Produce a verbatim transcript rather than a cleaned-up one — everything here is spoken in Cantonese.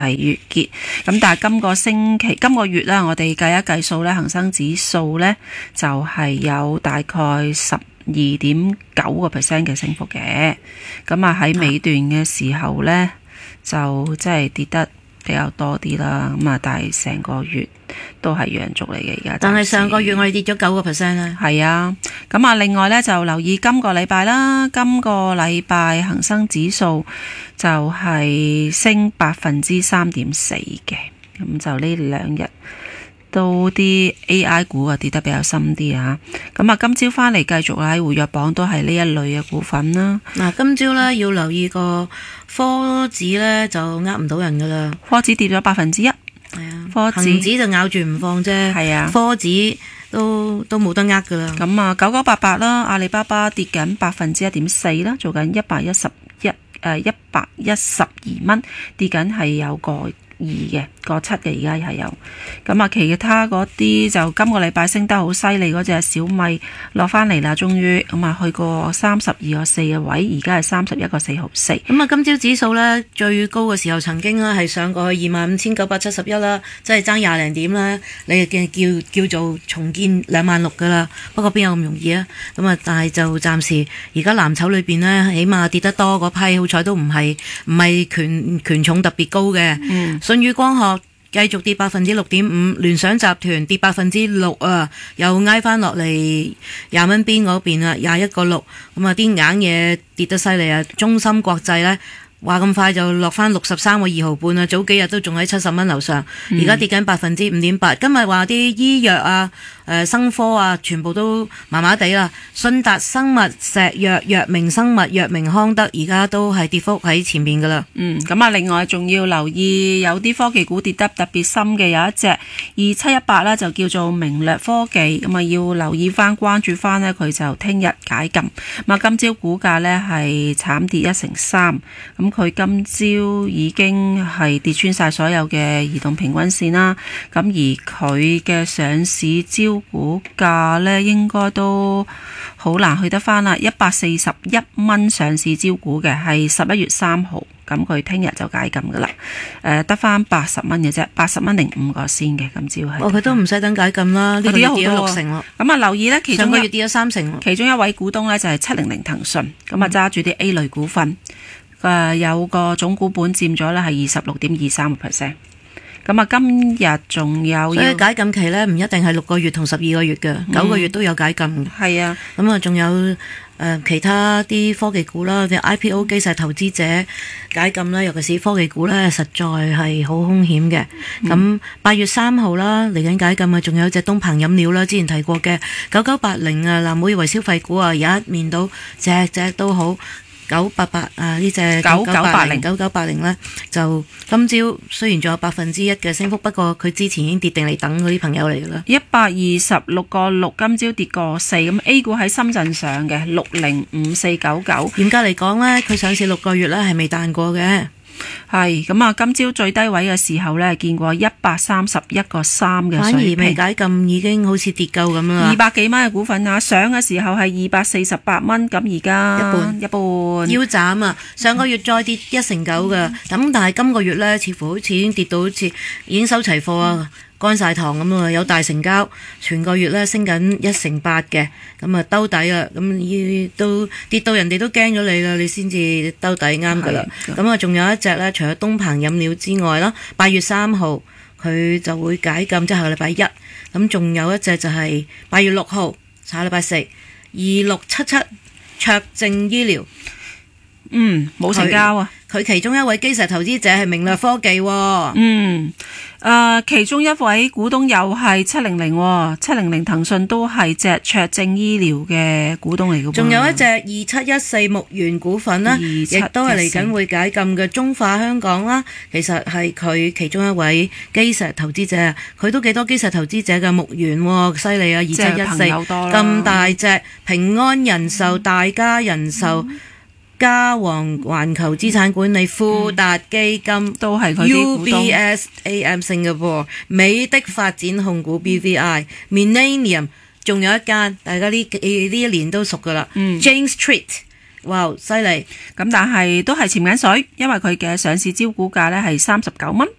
月結。咁但係今個星期、今個月咧，我哋計一計數咧，恒生指數咧就係、是、有大概十二點九個 percent 嘅升幅嘅。咁啊喺尾段嘅時候咧，就即係跌得比較多啲啦。咁啊，但係成個月都係陽燭嚟嘅而家。 但係上個月我哋跌咗九個 percent 咧。 係啊，咁啊，另外咧就留意今個禮拜啦。今個禮拜恒生指數就係升百分之三點四嘅。咁就呢兩日都啲 A I 股啊跌得比較深啲啊。咁啊，今朝翻嚟繼續喺活躍榜都係呢一類嘅股份啦。 嗱，今朝咧要留意個科指咧就呃唔到人噶啦。 科指跌咗百分之一。 係啊， 科指恒指就咬住唔放啫。 係啊， 科指都都冇得呃噶啦。 咁啊，九九八八啦，阿里巴巴跌緊百分之一點四啦，做緊一百一十一誒一百一十二蚊，跌緊係有個二嘅個七嘅，而家係有。咁啊，其他嗰啲就今個禮拜升得好犀利嗰隻小米落翻嚟啦，終於咁啊去過三十二個四嘅位，而家係三十一個四毫四。 咁啊，今朝指數咧最高嘅時候曾經咧係上過去二萬五千九百七十一啦，即係爭廿零點啦。你嘅叫叫做重見兩萬六噶啦，不過邊有咁容易啊？咁啊，但係就暫時而家藍籌裏邊呢，起碼跌得多嗰批，好彩都唔係唔係權權重特別高嘅。嗯。舜宇光學繼續跌百分之六點五，聯想集團跌百分之六啊，又挨翻落嚟廿蚊邊嗰邊啊，廿一個六。咁啊，啲硬嘢跌得犀利啊！中芯國際呢，話咁快就落翻六十三個二毫半啊，早幾日都仲喺七十蚊樓上，而家跌緊百分之五點八。今日話啲醫藥啊、誒、呃、生科啊，全部都麻麻地啦。信達生物、石藥、藥明生物、藥明康德，而家都係跌幅喺前面噶啦。 嗯，咁啊，另外仲要留意有啲科技股跌得特別深嘅，有一隻二七一八啦，就叫做明略科技，咁啊要留意翻、關注翻呢，佢就聽日解禁。咁啊，今朝股價呢係慘跌一成三，咁佢今朝已經係跌穿晒所有嘅移動平均線啦。咁而佢嘅上市招股價呢，應該都好難去得翻啦，一百四十一蚊上市招股嘅，係十一月三號，咁佢聽日就解禁噶啦，誒得翻八十蚊嘅啫，八十蚊零五個先嘅，今朝係。 哦，佢都唔使等解禁啦，呢個月跌咗六成咯。 咁啊，留意呢，其中上個月跌咗三成， 其中一位股東呢，就係七零零騰訊，咁啊揸住啲 A 類股份，誒有個總股本佔咗呢係二十六點二三個 percent。咁啊，今日仲有， 所以解禁期咧唔一定係六個月同十二個月嘅，嗯、九個月都有解禁。 係啊，咁啊，仲有誒、呃、其他啲科技股啦，啲 I P O 基石投資者解禁啦，尤其是科技股咧，實在係好兇險嘅。咁八、嗯、月三號啦，嚟緊解禁啊，仲有隻東鵬飲料啦，之前提過嘅九九八零啊，嗱，唔好以為消費股啊，有一面到隻隻都好。九八八啊，呢隻九九八零九九八零咧，就今朝雖然仲有百分之一嘅升幅，不過佢之前已經跌定嚟等嗰啲朋友嚟噶啦。 一百二十六個六，今朝跌個四，咁 A 股喺深圳上嘅六零五四九九。 嚴格嚟講咧，佢上市六個月咧係未彈過嘅。 係咁啊！今朝最低位嘅時候呢，見過一百三十一個三嘅水平， 反而未解禁已經好似跌夠咁啦。 二百幾蚊嘅股份啊，上嘅時候係二百四十八蚊，咁而家一半一半腰斬啊！上個月再跌一成九噶，咁、嗯、但係今個月呢，似乎好似已經跌到好似已經收齊貨啊，乾晒糖咁啊，有大成交，全個月呢升緊一成八嘅，咁啊兜底啦，咁都跌到人哋都驚咗你啦，你先至兜底啱噶啦。咁啊，仲有一隻呢，除咗東鵬飲料之外啦，八月三號佢就會解禁，即係下個禮拜一。咁仲有一隻就係八月六號，下個禮拜四，二六七七卓正醫療， 嗯，冇成交啊。 佢其中一位基石投資者係明略科技，哦， 嗯，誒、呃，其中一位股東又係七零零，七零零騰訊都係隻卓正醫療嘅股東嚟嘅。 仲有一隻二七一四牧原股份啦，亦都係嚟緊會解禁嘅中化香港啦。其實係佢其中一位基石投資者，佢都幾多基石投資者嘅牧原，犀利啊！二七一四咁大隻，平安人壽、大家人壽。嗯嘉皇環球資產管理、富達基金、嗯、都係佢啲股東 U B S A M Singapore、美的發展控股 B V I、Millennium， 仲有一間大家呢呢一年都熟噶啦，嗯、James Street， 哇，犀利！ 咁但係都係潛緊水，因為佢嘅上市招股價呢係三十九蚊。